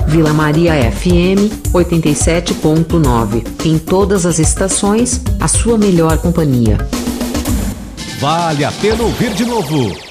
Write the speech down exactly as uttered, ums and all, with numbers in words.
Vila Maria F M, oitenta e sete ponto nove. Em todas as estações, a sua melhor companhia. Vale a pena ouvir de novo.